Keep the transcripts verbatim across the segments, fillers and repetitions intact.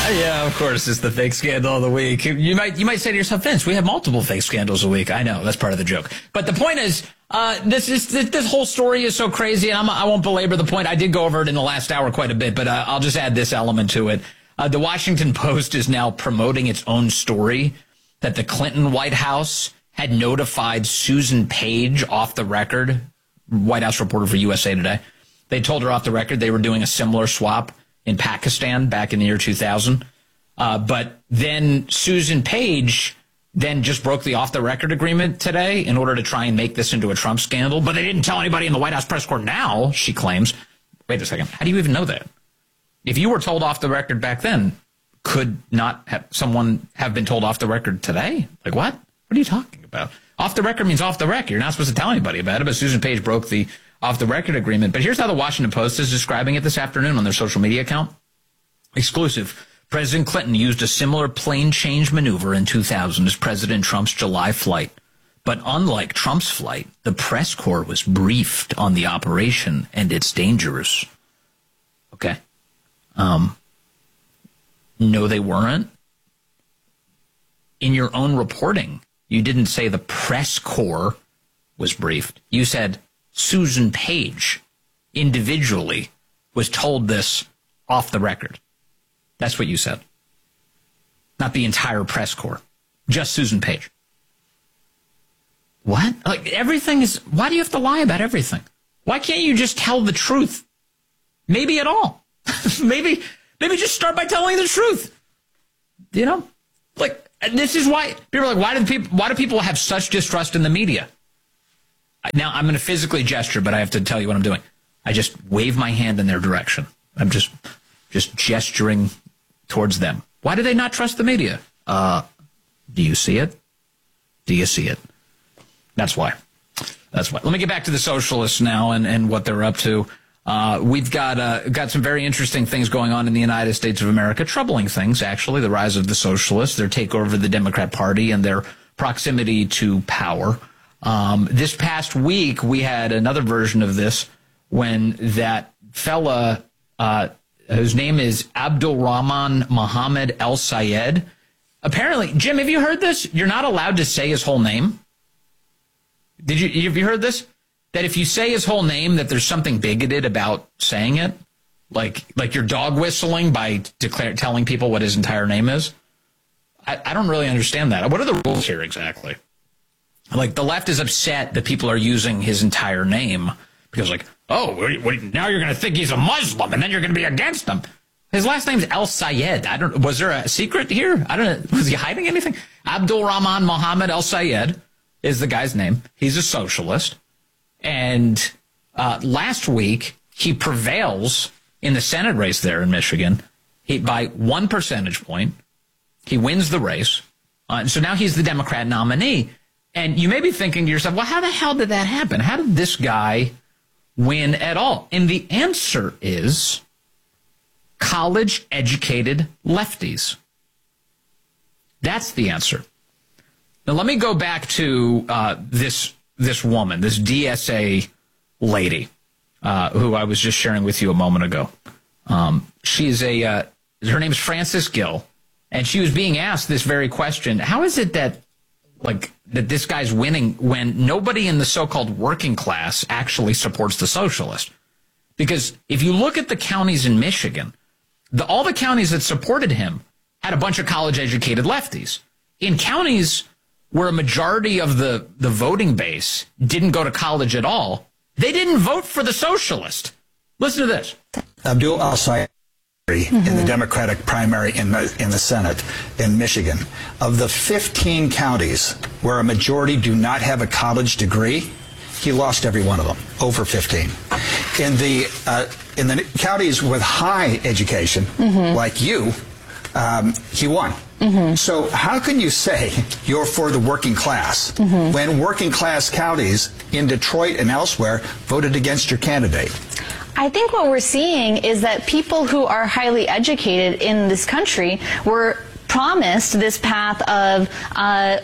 Yeah, of course, it's the fake scandal of the week. You might you might say to yourself, Vince, we have multiple fake scandals a week. I know, that's part of the joke. But the point is, uh, this is this, this whole story is so crazy, and I'm, I won't belabor the point. I did go over it in the last hour quite a bit, but uh, I'll just add this element to it. Uh, the Washington Post is now promoting its own story that the Clinton White House had notified Susan Page off the record, White House reporter for U S A Today. They told her off the record they were doing a similar swap in Pakistan back in the year two thousand. Uh, but then Susan Page then just broke the off-the-record agreement today in order to try and make this into a Trump scandal. But they didn't tell anybody in the White House press corps now, she claims. Wait a second. How do you even know that? If you were told off the record back then, could not have someone have been told off the record today? Like, what? What are you talking about? Off the record means off the record. You're not supposed to tell anybody about it, but Susan Page broke the off-the-record agreement. But here's how the Washington Post is describing it this afternoon on their social media account. Exclusive. President Clinton used a similar plane change maneuver in two thousand as President Trump's July flight. But unlike Trump's flight, the press corps was briefed on the operation and its dangers. Okay. Um, no, they weren't. In your own reporting, you didn't say the press corps was briefed. You said Susan Page individually was told this off the record. That's what you said. Not the entire press corps. Just Susan Page. What? Like, everything is... Why do you have to lie about everything? Why can't you just tell the truth? Maybe at all. maybe maybe just start by telling the truth. You know? Like, this is why... People are like, why do people, why do people have such distrust in the media? Now, I'm going to physically gesture, but I have to tell you what I'm doing. I just wave my hand in their direction. I'm just just gesturing towards them. Why do they not trust the media? Uh, do you see it? Do you see it? That's why. That's why. Let me get back to the socialists now and, and what they're up to. Uh, we've got uh, got some very interesting things going on in the United States of America. Troubling things, actually. The rise of the socialists, their takeover of the Democrat Party, and their proximity to power. Um, this past week, we had another version of this when that fella... Uh, whose name is Abdul Rahman Mohammed El Sayed. Apparently, Jim, have you heard this? You're not allowed to say his whole name. Did you, have you heard this? That if you say his whole name, that there's something bigoted about saying it? Like, like you're dog whistling by declare, telling people what his entire name is? I, I don't really understand that. What are the rules here exactly? Like, the left is upset that people are using his entire name because, like, oh, now you're going to think he's a Muslim, and then you're going to be against him. His last name's El Sayed. I don't. Was there a secret here? I don't know. Was he hiding anything? Abdul Rahman Mohammed El Sayed is the guy's name. He's a socialist. And uh, last week, he prevails in the Senate race there in Michigan he, by one percentage point. He wins the race. Uh, so now he's the Democrat nominee. And you may be thinking to yourself, well, how the hell did that happen? How did this guy win at all? And the answer is college-educated lefties. That's the answer. Now, let me go back to uh, this this woman, this D S A lady, uh, who I was just sharing with you a moment ago. Um, she's a, uh, her name is Frances Gill, and she was being asked this very question. How is it that, like, that this guy's winning when nobody in the so-called working class actually supports the socialist? Because if you look at the counties in Michigan, the, all the counties that supported him had a bunch of college-educated lefties. In counties where a majority of the, the voting base didn't go to college at all, they didn't vote for the socialist. Listen to this. Abdul El Sayed. Mm-hmm. In the Democratic primary in the, in the Senate in Michigan. Of the fifteen counties where a majority do not have a college degree, he lost every one of them, over fifteen. In the, uh, in the counties with high education, mm-hmm. like you, um, he won. Mm-hmm. So how can you say you're for the working class mm-hmm. when working class counties in Detroit and elsewhere voted against your candidate? I think what we're seeing is that people who are highly educated in this country were promised this path of uh,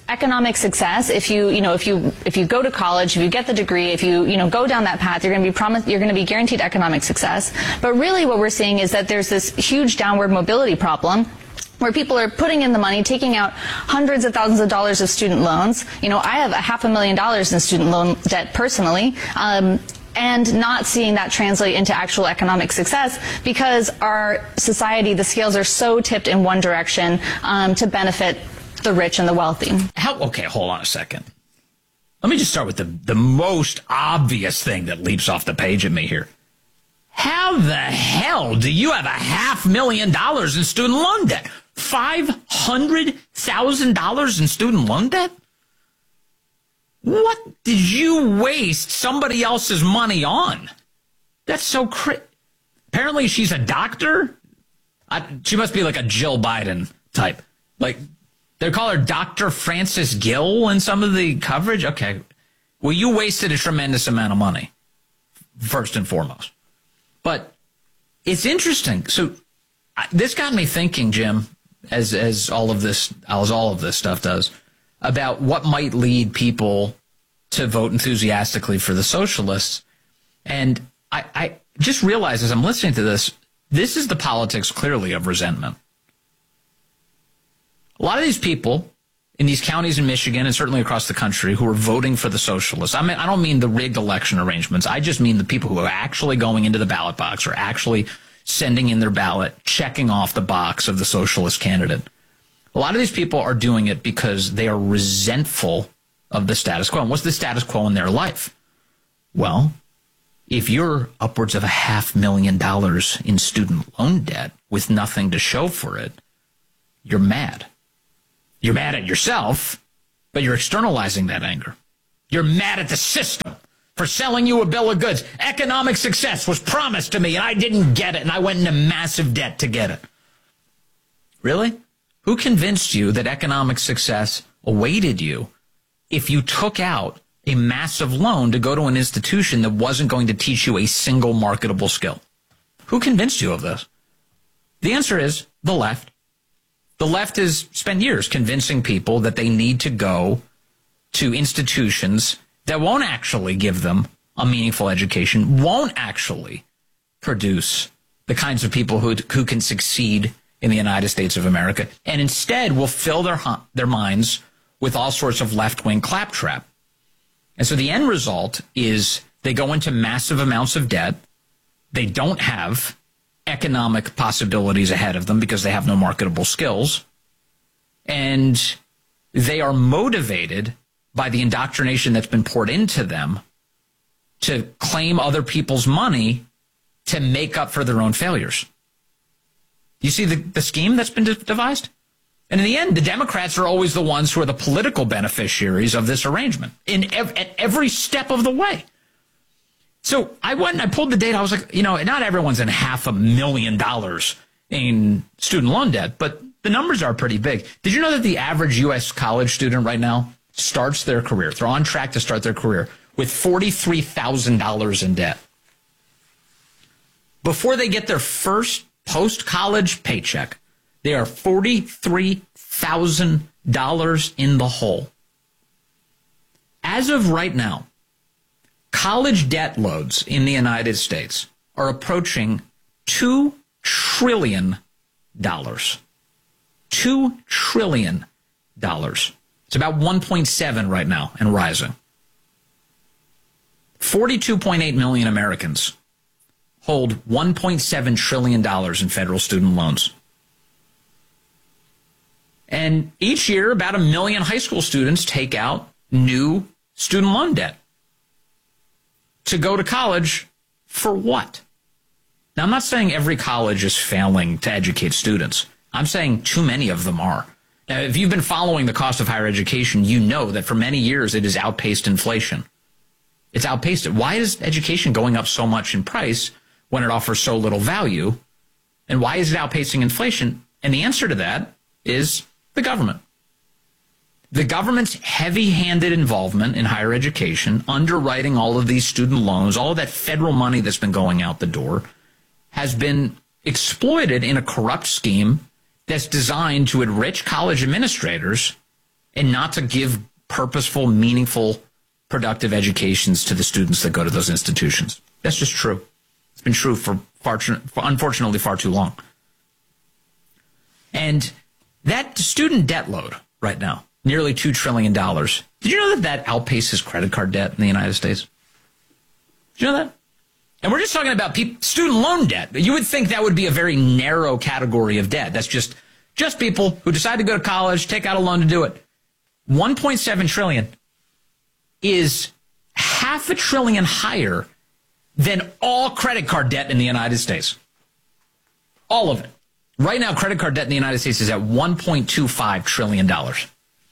economic success, if you, you know, if you, if you go to college, if you get the degree, if you, you know, go down that path, you're going to be promised, you're going to be guaranteed economic success. But really what we're seeing is that there's this huge downward mobility problem where people are putting in the money, taking out hundreds of thousands of dollars of student loans. You know, I have a half a million dollars in student loan debt personally. Um, and not seeing that translate into actual economic success because our society, the scales are so tipped in one direction um, to benefit the rich and the wealthy. How, okay, hold on a second. Let me just start with the, the most obvious thing that leaps off the page at me here. How the hell do you have a half million dollars in student loan debt? five hundred thousand dollars in student loan debt? What did you waste somebody else's money on? That's so crazy. Apparently she's a doctor. I, she must be like a Jill Biden type. Like, they call her Doctor Frances Gill in some of the coverage. Okay. Well, you wasted a tremendous amount of money, first and foremost. But it's interesting. So I, this got me thinking, Jim, as as all of this as all of this stuff does, about what might lead people to vote enthusiastically for the socialists. And I, I just realized as I'm listening to this, this is the politics clearly of resentment. A lot of these people in these counties in Michigan and certainly across the country who are voting for the socialists, I mean, I don't mean the rigged election arrangements. I just mean the people who are actually going into the ballot box or actually sending in their ballot, checking off the box of the socialist candidate. A lot of these people are doing it because they are resentful of the status quo. And what's the status quo in their life? Well, if you're upwards of a half million dollars in student loan debt with nothing to show for it, you're mad. You're mad at yourself, but you're externalizing that anger. You're mad at the system for selling you a bill of goods. Economic success was promised to me, and I didn't get it, and I went into massive debt to get it. Really? Who convinced you that economic success awaited you if you took out a massive loan to go to an institution that wasn't going to teach you a single marketable skill? Who convinced you of this? The answer is the left. The left has spent years convincing people that they need to go to institutions that won't actually give them a meaningful education, won't actually produce the kinds of people who, who can succeed in the United States of America, and instead will fill their, their minds with all sorts of left-wing claptrap. And so the end result is they go into massive amounts of debt. They don't have economic possibilities ahead of them because they have no marketable skills. And they are motivated by the indoctrination that's been poured into them to claim other people's money to make up for their own failures. You see the, the scheme that's been de- devised? And in the end, the Democrats are always the ones who are the political beneficiaries of this arrangement in ev- at every step of the way. So I went and I pulled the data. I was like, you know, not everyone's in half a million dollars in student loan debt, but the numbers are pretty big. Did you know that the average U S college student right now starts their career, they're on track to start their career with forty-three thousand dollars in debt? Before they get their first post-college paycheck, they are forty-three thousand dollars in the hole. As of right now, college debt loads in the United States are approaching two trillion dollars. two trillion dollars. It's about one point seven right now and rising. forty-two point eight million Americans hold one point seven trillion dollars in federal student loans. And each year, about a million high school students take out new student loan debt to go to college for what? Now, I'm not saying every college is failing to educate students. I'm saying too many of them are. Now, if you've been following the cost of higher education, you know that for many years it has outpaced inflation. It's outpaced it. Why is education going up so much in price when it offers so little value? And why is it outpacing inflation? And the answer to that is the government. The government's heavy-handed involvement in higher education, underwriting all of these student loans, all of that federal money that's been going out the door, has been exploited in a corrupt scheme that's designed to enrich college administrators and not to give purposeful, meaningful, productive educations to the students that go to those institutions. That's just true. It's been true for far, for unfortunately far too long. And that student debt load right now, nearly two trillion dollars. Did you know that that outpaces credit card debt in the United States? Did you know that? And we're just talking about people, student loan debt. You would think that would be a very narrow category of debt. That's just, just people who decide to go to college, take out a loan to do it. one point seven trillion is half a trillion higher than all credit card debt in the United States. All of it. Right now, credit card debt in the United States is at one point two five trillion dollars.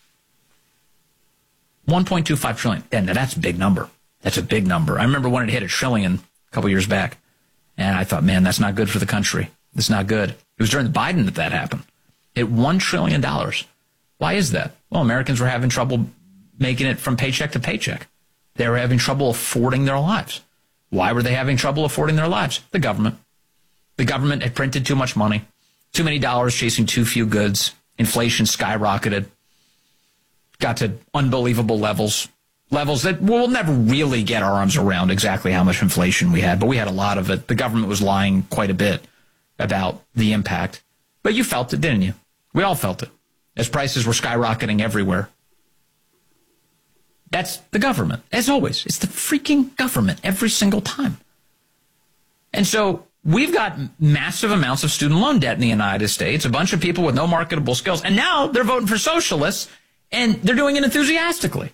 one point two five trillion dollars. And that's a big number. That's a big number. I remember when it hit a trillion a couple years back, and I thought, man, that's not good for the country. It's not good. It was during the Biden that that happened. It one trillion dollars. Why is that? Well, Americans were having trouble making it from paycheck to paycheck. They were having trouble affording their lives. Why were they having trouble affording their lives? The government. The government had printed too much money, too many dollars chasing too few goods. Inflation skyrocketed, got to unbelievable levels. Levels that we'll never really get our arms around exactly how much inflation we had, but we had a lot of it. The government was lying quite a bit about the impact. But you felt it, didn't you? We all felt it, as prices were skyrocketing everywhere. That's the government, as always. It's the freaking government every single time. And so we've got massive amounts of student loan debt in the United States, a bunch of people with no marketable skills, and now they're voting for socialists, and they're doing it enthusiastically.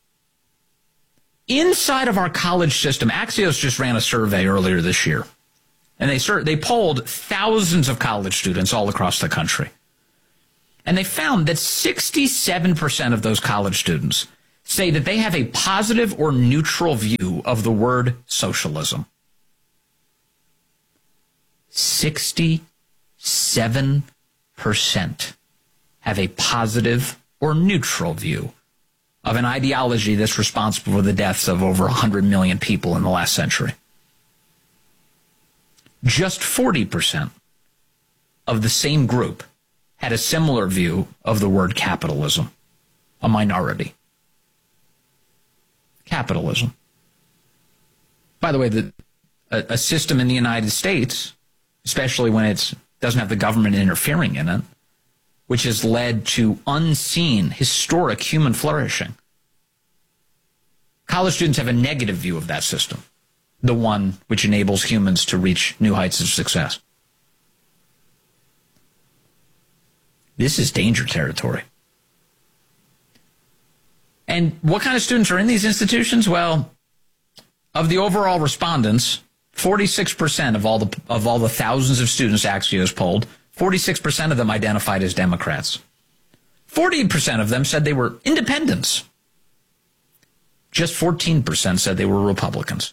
Inside of our college system, Axios just ran a survey earlier this year, and they they polled thousands of college students all across the country. And they found that sixty-seven percent of those college students say that they have a positive or neutral view of the word socialism. sixty-seven percent have a positive or neutral view of an ideology that's responsible for the deaths of over one hundred million people in the last century. Just forty percent of the same group had a similar view of the word capitalism, a minority. Capitalism. By the way, the, a, a system in the United States, especially when it doesn't have the government interfering in it, which has led to unseen, historic human flourishing. College students have a negative view of that system, the one which enables humans to reach new heights of success. This is danger territory. And what kind of students are in these institutions? Well, of the overall respondents, forty-six percent of all the of all the thousands of students Axios polled, forty-six percent of them identified as Democrats. forty percent of them said they were independents. Just fourteen percent said they were Republicans.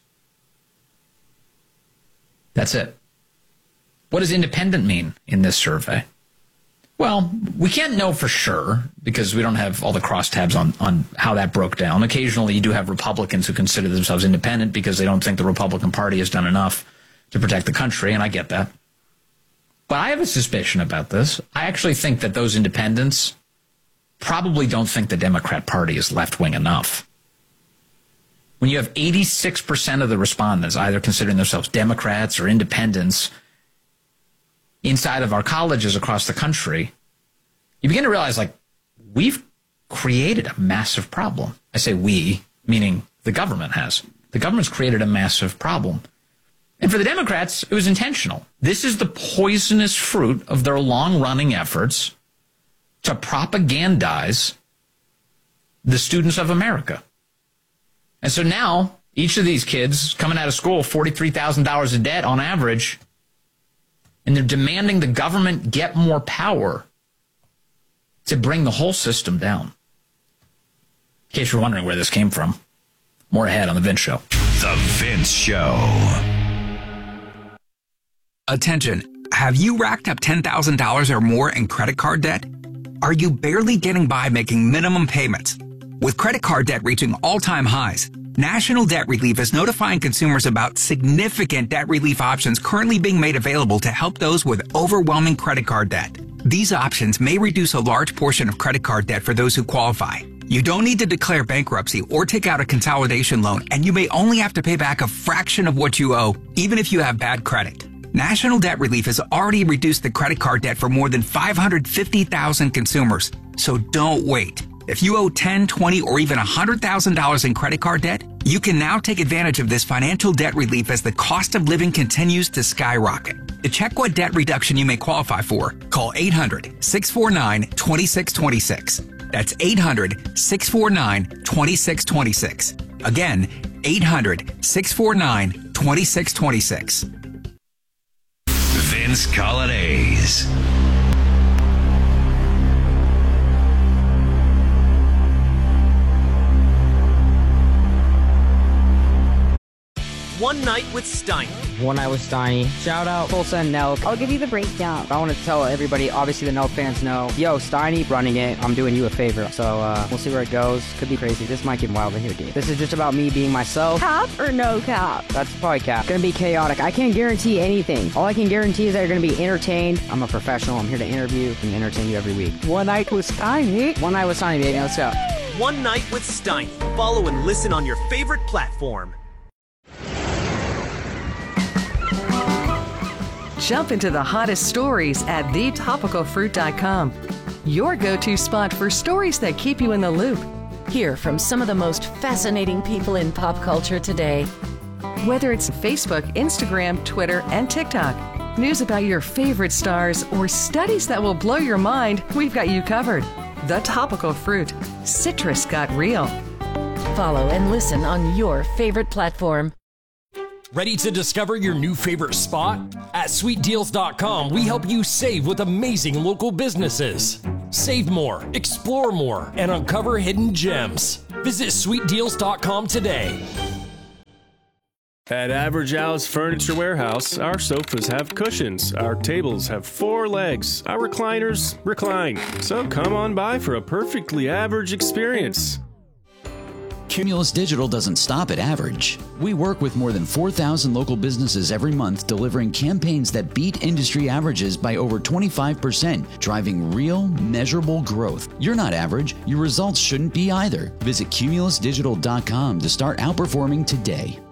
That's it. What does independent mean in this survey? Well, we can't know for sure because we don't have all the crosstabs on, on how that broke down. Occasionally, you do have Republicans who consider themselves independent because they don't think the Republican Party has done enough to protect the country, and I get that. But I have a suspicion about this. I actually think that those independents probably don't think the Democrat Party is left-wing enough. When you have eighty-six percent of the respondents either considering themselves Democrats or independents inside of our colleges across the country, you begin to realize, like, we've created a massive problem. I say we, meaning the government has. The government's created a massive problem. And for the Democrats, it was intentional. This is the poisonous fruit of their long-running efforts to propagandize the students of America. And so now, each of these kids coming out of school, forty-three thousand dollars in debt on average, and they're demanding the government get more power to bring the whole system down. In case you're wondering where this came from, more ahead on The Vince Show. The Vince Show. Attention, have you racked up ten thousand dollars or more in credit card debt? Are you barely getting by making minimum payments? With credit card debt reaching all-time highs, National Debt Relief is notifying consumers about significant debt relief options currently being made available to help those with overwhelming credit card debt. These options may reduce a large portion of credit card debt for those who qualify. You don't need to declare bankruptcy or take out a consolidation loan, and you may only have to pay back a fraction of what you owe, even if you have bad credit. National Debt Relief has already reduced the credit card debt for more than five hundred fifty thousand consumers, so don't wait. If you owe ten, twenty, or even one hundred thousand dollars in credit card debt, you can now take advantage of this financial debt relief as the cost of living continues to skyrocket. To check what debt reduction you may qualify for, call eight hundred, six four nine, two six two six. That's eight hundred, six four nine, two six two six. Again, eight hundred, six four nine, two six two six. Vince Colonnese. One Night with Steiny. One Night with Steiny. Shout out Tulsa and Nelk. I'll give you the breakdown. I want to tell everybody, obviously the Nelk fans know, yo, Steiny running it. I'm doing you a favor. So uh, we'll see where it goes. Could be crazy. This might get wild in here, dude. This is just about me being myself. Cap or no cap? That's probably cap. Gonna be chaotic. I can't guarantee anything. All I can guarantee is that you're gonna be entertained. I'm a professional. I'm here to interview and entertain you every week. One Night with Steiny. One Night with Steiny, baby. Let's go. One Night with Steiny. Follow and listen on your favorite platform. Jump into the hottest stories at the topical fruit dot com. Your go-to spot for stories that keep you in the loop. Hear from some of the most fascinating people in pop culture today. Whether it's Facebook, Instagram, Twitter, and TikTok, news about your favorite stars, or studies that will blow your mind, we've got you covered. The Topical Fruit. Citrus got real. Follow and listen on your favorite platform. Ready to discover your new favorite spot? At sweet deals dot com, we help you save with amazing local businesses. Save more, explore more, and uncover hidden gems. Visit sweet deals dot com today. At Average Al's Furniture Warehouse, our sofas have cushions, our tables have four legs, our recliners recline. So come on by for a perfectly average experience. Cumulus Digital doesn't stop at average. We work with more than four thousand local businesses every month, delivering campaigns that beat industry averages by over twenty-five percent, driving real, measurable growth. You're not average. Your results shouldn't be either. Visit cumulus digital dot com to start outperforming today.